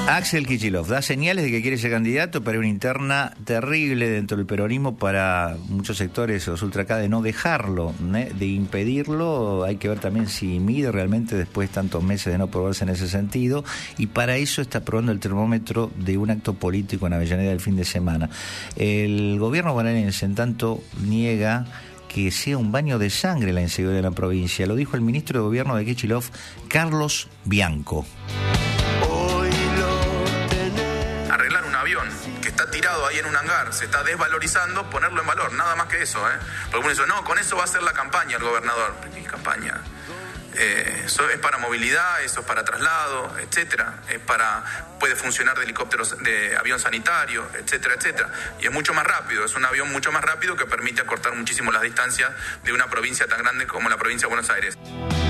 Axel Kicillof da señales de que quiere ser candidato, pero hay una interna terrible dentro del peronismo para muchos sectores, los ultra acá, de no dejarlo, de impedirlo. Hay que ver también si mide realmente después de tantos meses de no probarse en ese sentido, y para eso está probando el termómetro de un acto político en Avellaneda el fin de semana. El gobierno bonaerense, en tanto, niega que sea un baño de sangre la inseguridad de la provincia. Lo dijo el ministro de Gobierno de Kicillof, Carlos Bianco. Arreglar un avión que está tirado ahí en un hangar, se está desvalorizando, ponerlo en valor, nada más que eso, Porque uno dice, no, con eso va a hacer la campaña el gobernador. ¿Qué campaña? Eso es para movilidad, eso es para traslado, etcétera. Puede funcionar de helicópteros, de avión sanitario, etcétera, etcétera. Y es mucho más rápido, es un avión mucho más rápido que permite acortar muchísimo las distancias de una provincia tan grande como la provincia de Buenos Aires.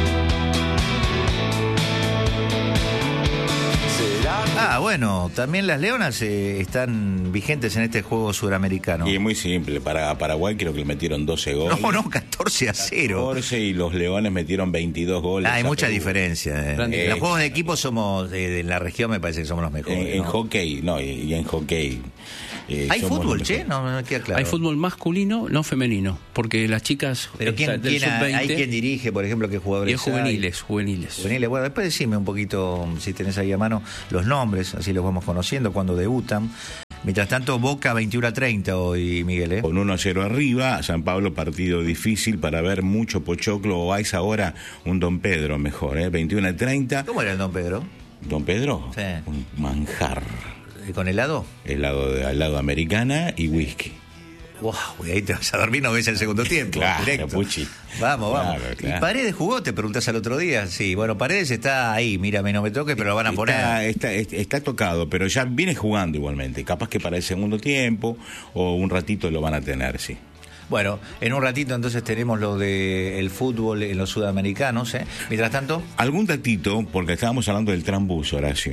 Bueno, también las Leonas están vigentes en este juego sudamericano. Y es muy simple, para Paraguay creo que le metieron 12 goles. No, 14-0. 14 y los Leones metieron 22 goles. Hay mucha diferencia. Los juegos de equipo somos, de la región me parece que somos los mejores. En hockey, no, y en hockey. ¿Hay fútbol, che? No queda claro. Hay fútbol masculino, no femenino, porque las chicas... Pero hay quien dirige, por ejemplo, qué jugadores? Y es juveniles. Bueno, después decime un poquito, si tenés ahí a mano, los nombres, así los vamos conociendo, cuando debutan. Mientras tanto, Boca 21-30 hoy, Miguel. Con 1-0 arriba, San Pablo partido difícil para ver mucho pochoclo, o vais ahora un Don Pedro mejor, 21-30. ¿Cómo era el Don Pedro? ¿Don Pedro? Sí. Un manjar. ¿Con helado? Helado americana y whisky. Wow, ahí te vas a dormir, no ves el segundo tiempo. Claro, directo. Puchi. Vamos. Claro. ¿Y Paredes jugó? Te preguntás al otro día. Sí, bueno, Paredes está ahí, mírame, no me toques, pero lo van a poner. Está tocado, pero ya viene jugando igualmente. Capaz que para el segundo tiempo o un ratito lo van a tener, sí. Bueno, en un ratito entonces tenemos lo del fútbol en los sudamericanos, Mientras tanto... Algún datito, porque estábamos hablando del Trambús, Horacio.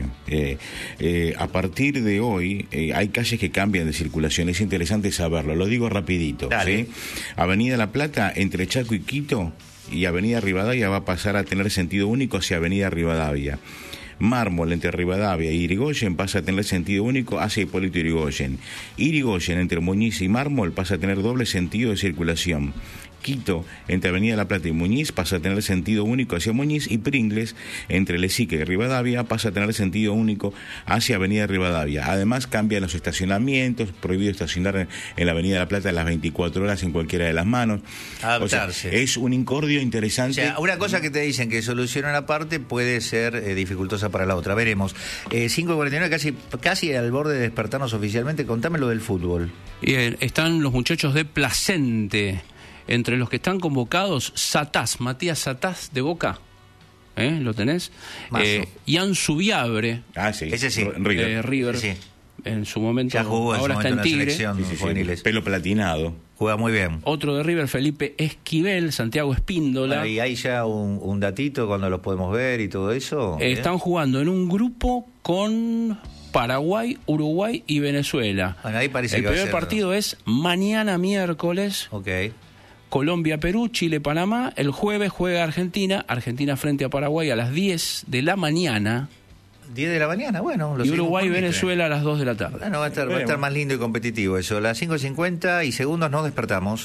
A partir de hoy hay calles que cambian de circulación, es interesante saberlo, lo digo rapidito. Dale. ¿Sí? Avenida La Plata, entre Chaco y Quito, y Avenida Rivadavia va a pasar a tener sentido único hacia Avenida Rivadavia. Mármol entre Rivadavia y Irigoyen pasa a tener sentido único hacia Hipólito Yrigoyen. Irigoyen entre Muñiz y Mármol pasa a tener doble sentido de circulación. Quito, entre Avenida La Plata y Muñiz, pasa a tener sentido único hacia Muñiz, y Pringles, entre Lesique y Rivadavia, pasa a tener sentido único hacia Avenida Rivadavia. Además, cambian los estacionamientos, prohibido estacionar en la Avenida La Plata a las 24 horas en cualquiera de las manos. Adaptarse. O sea, es un incordio interesante. O sea, una cosa que te dicen que soluciona una parte puede ser dificultosa para la otra. Veremos. 5:49, casi al borde de despertarnos oficialmente. Contame lo del fútbol. Están los muchachos de Placente. Entre los que están convocados, Matías Satás de Boca, ¿lo tenés? Ian Subiabre, sí. Ese sí. River, Sí. En su momento, Ya jugó ahora está en Tigre. Juveniles. Pelo platinado. Juega muy bien. Otro de River, Felipe Esquivel, Santiago Espíndola. Y hay ya un datito cuando los podemos ver y todo eso. Están jugando en un grupo con Paraguay, Uruguay y Venezuela. Bueno, ahí parece el que va a primer ser, partido es mañana miércoles. Ok. Colombia, Perú, Chile, Panamá. El jueves juega Argentina frente a Paraguay a las 10 de la mañana. 10 de la mañana, bueno. Y Uruguay, Venezuela a las 2 de la tarde. Bueno, va a estar más lindo y competitivo eso. A las 5:50 y segundos nos despertamos.